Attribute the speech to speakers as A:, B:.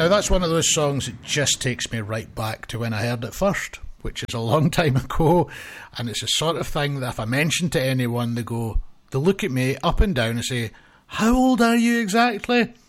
A: Now, that's one of those songs that just takes me right back to when I heard it first, which is a long time ago, and it's the sort of thing that if I mention to anyone, they look at me up and down and say, "How old are you exactly?"